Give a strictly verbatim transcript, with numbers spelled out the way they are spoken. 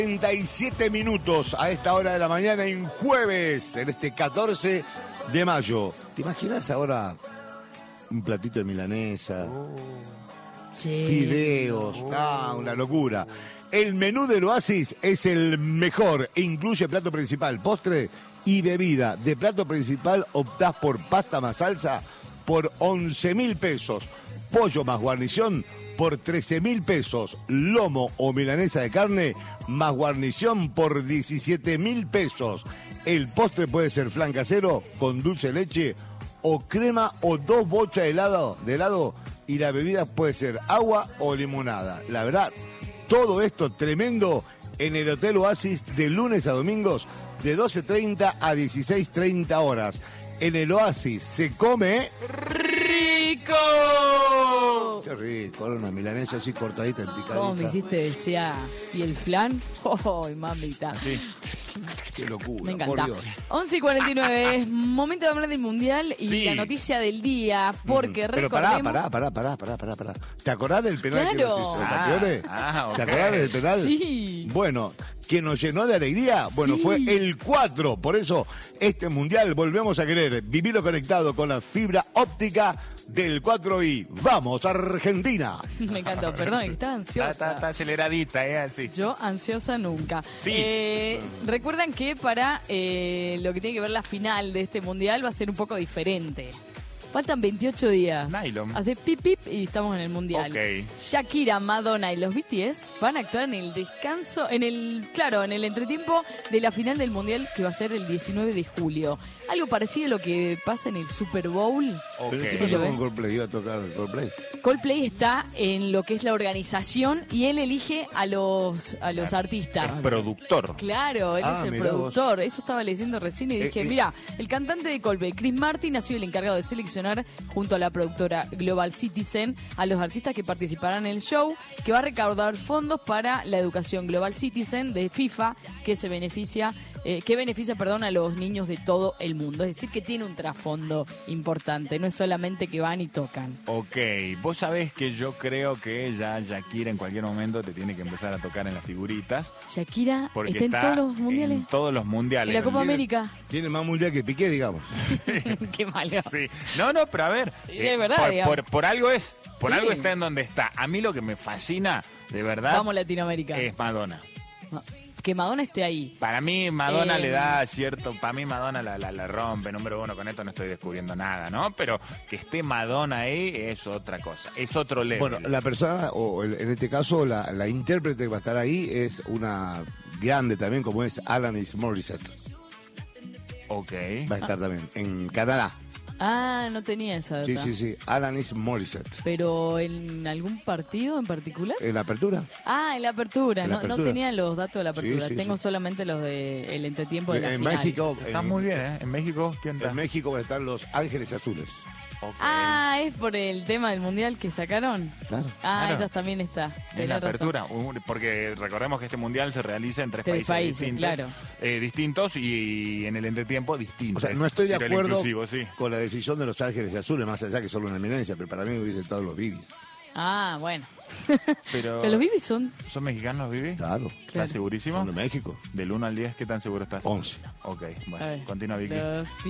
treinta y siete minutos a esta hora de la mañana en jueves, en este catorce de mayo. ¿Te imaginas ahora un platito de milanesa? Oh. Sí. Fideos, oh. ah, una locura. El menú del Oasis es el mejor e incluye plato principal, postre y bebida. De plato principal optás por pasta más salsa por once mil pesos, pollo más guarnición por trece mil pesos, lomo o milanesa de carne más guarnición por diecisiete mil pesos. El postre puede ser flan casero con dulce de leche o crema o dos bochas de helado, de helado y la bebida puede ser agua o limonada. La verdad, todo esto tremendo en el Hotel Oasis de lunes a domingos de doce treinta a dieciséis treinta horas. En el Oasis se come rico. Qué rico, una milanesa así cortadita en picadita. ¿Cómo me hiciste desear? ¿Y el flan? ¡Oh, mamita! Sí. Qué locura, me encanta. Por Dios. once y cuarenta y nueve, es momento de hablar del Mundial y sí. La noticia del día, porque Pero recordemos... pará, pará, pará, pará, pará, pará. ¿Te acordás del penal claro. que nos hizo campeones? Ah, okay. ¿Te acordás del penal? Sí. Bueno, que nos llenó de alegría, bueno, sí. fue el cuatro. Por eso, este Mundial volvemos a querer vivirlo conectado con la fibra óptica del cuatro i. ¡Vamos, Argentina! Me encantó, perdón, estaba ansiosa. Está, está, está aceleradita, ¿eh? Así. Yo ansiosa nunca. Sí. Eh, recuerdan que para eh, lo que tiene que ver la final de este Mundial va a ser un poco diferente. Faltan veintiocho días. Nylon. Hace pip pip y estamos en el Mundial. Okay. Shakira, Madonna y los B T S van a actuar en el descanso, en el, claro, en el entretiempo de la final del Mundial que va a ser el diecinueve de julio. Algo parecido a lo que pasa en el Super Bowl. Okay. ¿Pero ¿Sí qué lo pasó ves? con Coldplay? ¿Iba a tocar Coldplay? Coldplay está en lo que es la organización y él elige a los a los artistas. Es productor. Claro, él Ah, es el mirá productor. Vos. Eso estaba leyendo recién y dije, Eh, eh. mira, el cantante de Coldplay, Chris Martin, ha sido el encargado de seleccionar junto a la productora Global Citizen a los artistas que participarán en el show, que va a recaudar fondos para la educación. Global Citizen de FIFA, que se beneficia, eh, que beneficia, perdón, a los niños de todo el mundo. Es decir, que tiene un trasfondo importante, no es solamente que van y tocan. Ok, vos sabés que yo creo que ya Shakira en cualquier momento te tiene que empezar a tocar en las figuritas. Shakira Porque está en está todos los mundiales. En todos los mundiales. ¿Y la Copa Tiene- América? Tiene más mundial que Piqué, digamos. Qué malo. Sí. No, no, pero a ver. Sí, es verdad, por, digamos. por, por algo es. Por Sí. algo está en donde está. A mí lo que me fascina, de verdad, Vamos Latinoamérica. es Madonna. Que Madonna esté ahí. Para mí Madonna Eh. le da cierto, para mí Madonna la, la, la rompe, número uno, con esto no estoy descubriendo nada, ¿no? Pero que esté Madonna ahí es otra cosa, es otro level. Bueno, la persona, o el- en este caso, la, la intérprete que va a estar ahí es una grande también, como es Alanis Morissette. Ok. Va a estar también en Canadá. Ah, no tenía esa data. Sí, sí, sí. Alanis Morissette. ¿Pero en algún partido en particular? ¿En la apertura? Ah, en la apertura. En la no, no apertura. tenía los datos de la apertura. Sí, sí, Tengo sí. solamente los de el entretiempo de la En final. México, Está en, muy bien, ¿eh? En México, ¿quién está? en México van a estar los Ángeles Azules. Ok. Ah, ¿es por el tema del mundial que sacaron? Claro. Ah, Claro. esa también está. En la Tenés razón. apertura, un- porque recordemos que este mundial se realiza en tres, Tres países, países, distintos, claro. eh, distintos y en el entretiempo O distintos. sea, no estoy de Pero el acuerdo inclusivo, sí. con la decisión de los Ángeles Azules, más allá que son una eminencia, pero para mí me hubiesen estado los Bibis. Ah, bueno. Pero, Pero los Bibis son... ¿Son mexicanos, Vivi? Claro. ¿Estás Claro. segurísimo? Son de México. Del uno al diez, ¿qué tan seguro estás? once. Ok, A bueno, ver, continúa, Vicky. los